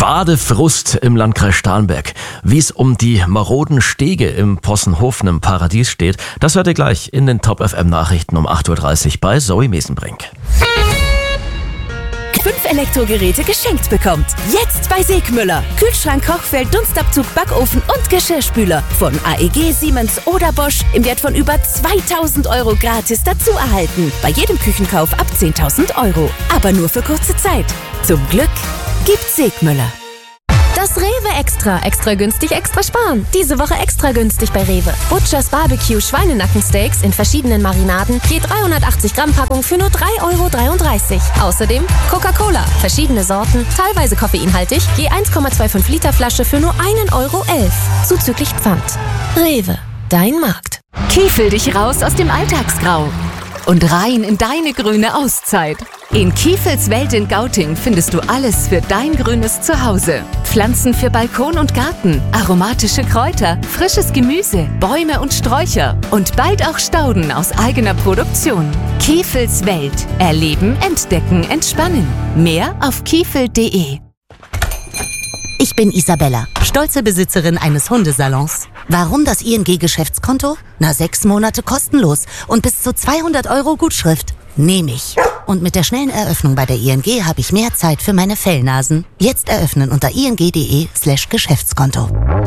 Badefrust im Landkreis Starnberg. Wie es um die maroden Stege im Possenhofen im Paradies steht, das hört ihr gleich in den Top FM Nachrichten um 8.30 Uhr bei Zoe Mesenbrink. 5 Elektrogeräte geschenkt bekommt. Jetzt bei Segmüller. Kühlschrank, Kochfeld, Dunstabzug, Backofen und Geschirrspüler. Von AEG, Siemens oder Bosch im Wert von über 2.000 € gratis dazu erhalten. Bei jedem Küchenkauf ab 10.000 €. Aber nur für kurze Zeit. Zum Glück gibt's Segmüller. Das Rewe Extra günstig, extra sparen. Diese Woche extra günstig bei Rewe. Butchers Barbecue Schweinenackensteaks in verschiedenen Marinaden, je 380 Gramm Packung für nur 3,33 €. Außerdem Coca-Cola, verschiedene Sorten, teilweise koffeinhaltig, je 1,25 Liter Flasche für nur 1,11 €. Zuzüglich Pfand. Rewe, dein Markt. Kiefel dich raus aus dem Alltagsgrau und rein in deine grüne Auszeit. In Kiefels Welt in Gauting findest du alles für dein grünes Zuhause. Pflanzen für Balkon und Garten, aromatische Kräuter, frisches Gemüse, Bäume und Sträucher und bald auch Stauden aus eigener Produktion. Kiefels Welt. Erleben, entdecken, entspannen. Mehr auf kiefel.de. Ich bin Isabella, stolze Besitzerin eines Hundesalons. Warum das ING-Geschäftskonto? 6 Monate kostenlos und bis zu 200 € Gutschrift. Nehme ich. Und mit der schnellen Eröffnung bei der ING habe ich mehr Zeit für meine Fellnasen. Jetzt eröffnen unter ing.de/Geschäftskonto.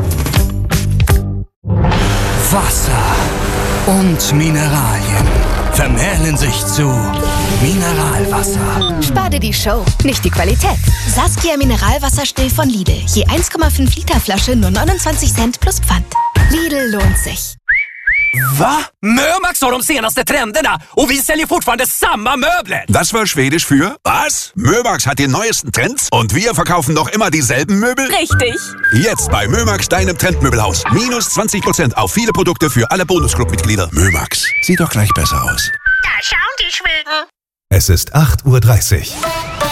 Wasser und Mineralien vermählen sich zu Mineralwasser. Spar dir die Show, nicht die Qualität. Saskia Mineralwasser still von Lidl. Je 1,5 Liter Flasche nur 29 Cent plus Pfand. Lidl lohnt sich. Va? Mömax har de senaste trenderna och vi säljer fortfarande samma möbler. Das war Schwedisch für was? Mömax hat die neuesten Trends und wir verkaufen noch immer dieselben Möbel? Richtig. Jetzt bei Mömax, deinem Trendmöbelhaus. Minus 20% auf viele Produkte für alle Bonusclub-Mitglieder. Mömax, sieht doch gleich besser aus. Da schauen die Schweden. Es ist 8.30 Uhr.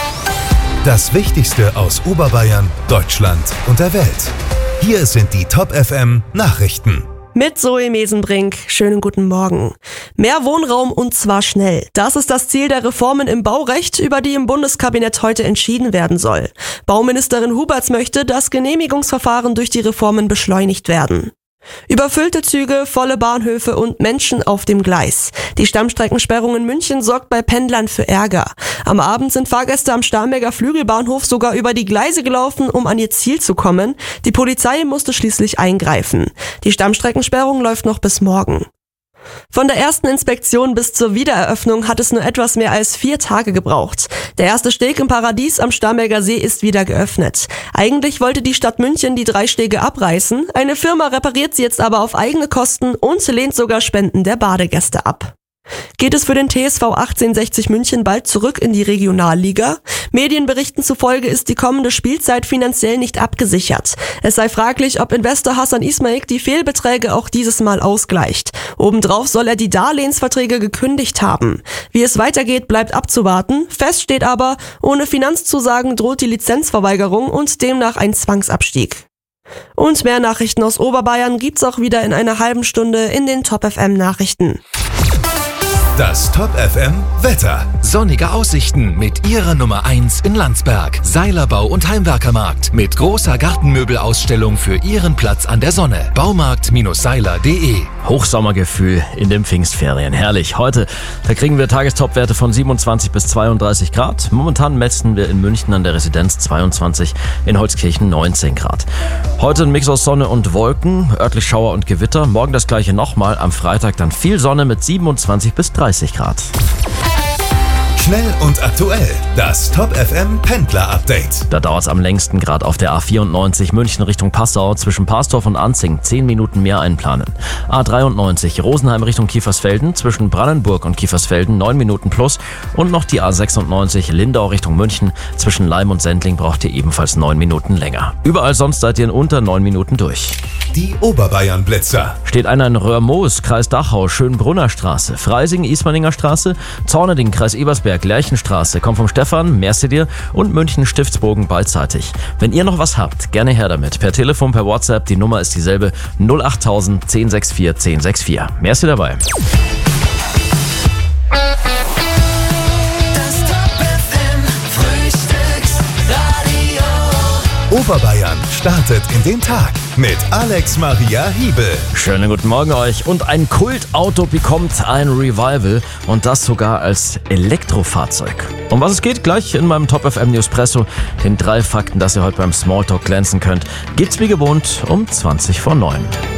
Das Wichtigste aus Oberbayern, Deutschland und der Welt. Hier sind die Top FM Nachrichten. Mit Zoe Mesenbrink. Schönen guten Morgen. Mehr Wohnraum und zwar schnell. Das ist das Ziel der Reformen im Baurecht, über die im Bundeskabinett heute entschieden werden soll. Bauministerin Huberts möchte, dass Genehmigungsverfahren durch die Reformen beschleunigt werden. Überfüllte Züge, volle Bahnhöfe und Menschen auf dem Gleis. Die Stammstreckensperrung in München sorgt bei Pendlern für Ärger. Am Abend sind Fahrgäste am Starnberger Flügelbahnhof sogar über die Gleise gelaufen, um an ihr Ziel zu kommen. Die Polizei musste schließlich eingreifen. Die Stammstreckensperrung läuft noch bis morgen. Von der ersten Inspektion bis zur Wiedereröffnung hat es nur etwas mehr als 4 Tage gebraucht. Der erste Steg im Paradies am Starnberger See ist wieder geöffnet. Eigentlich wollte die Stadt München die 3 Stege abreißen. Eine Firma repariert sie jetzt aber auf eigene Kosten und lehnt sogar Spenden der Badegäste ab. Geht es für den TSV 1860 München bald zurück in die Regionalliga? Medienberichten zufolge ist die kommende Spielzeit finanziell nicht abgesichert. Es sei fraglich, ob Investor Hassan Ismail die Fehlbeträge auch dieses Mal ausgleicht. Obendrauf soll er die Darlehensverträge gekündigt haben. Wie es weitergeht, bleibt abzuwarten. Fest steht aber, ohne Finanzzusagen droht die Lizenzverweigerung und demnach ein Zwangsabstieg. Und mehr Nachrichten aus Oberbayern gibt's auch wieder in einer halben Stunde in den Top FM Nachrichten. Das Top FM Wetter. Sonnige Aussichten mit ihrer Nummer 1 in Landsberg. Seilerbau und Heimwerkermarkt mit großer Gartenmöbelausstellung für Ihren Platz an der Sonne. Baumarkt-seiler.de. Hochsommergefühl in den Pfingstferien. Herrlich. Heute, da kriegen wir Tagestopwerte von 27 bis 32 Grad. Momentan messen wir in München an der Residenz 22, in Holzkirchen 19 Grad. Heute ein Mix aus Sonne und Wolken, örtlich Schauer und Gewitter. Morgen das gleiche nochmal. Am Freitag dann viel Sonne mit 27 bis 30 Grad. Schnell und aktuell. Das Top FM Pendler Update. Da dauert es am längsten, gerade auf der A94 München Richtung Passau zwischen Parsdorf und Anzing 10 Minuten mehr einplanen. A93 Rosenheim Richtung Kiefersfelden zwischen Brandenburg und Kiefersfelden 9 Minuten plus und noch die A96 Lindau Richtung München zwischen Leim und Sendling braucht ihr ebenfalls 9 Minuten länger. Überall sonst seid ihr in unter 9 Minuten durch. Die Oberbayern Blitzer. Steht einer in Röhrmoos, Kreis Dachau, Schönbrunner Straße, Freising, Ismaninger Straße, Zorneding, Kreis Ebersberg, Lerchenstraße, kommt vom Stefan, Mercedier und München Stiftsbogen beidseitig. Wenn ihr noch was habt, gerne her damit. Per Telefon, per WhatsApp, die Nummer ist dieselbe 08000 1064 1064. Merci dabei. Oberbayern startet in den Tag mit Alex Maria Hiebel. Schönen guten Morgen euch. Und ein Kultauto bekommt ein Revival und das sogar als Elektrofahrzeug. Um was es geht, gleich in meinem Top FM Newspresso. Den 3 Fakten, dass ihr heute beim Smalltalk glänzen könnt, gibt's wie gewohnt um 20 vor 9.